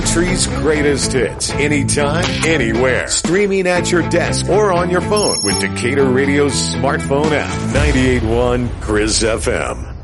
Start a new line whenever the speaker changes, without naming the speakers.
country's greatest hits. Anytime, anywhere. Streaming at your desk or on your phone with Decatur Radio's smartphone app. 98.1 Chris FM.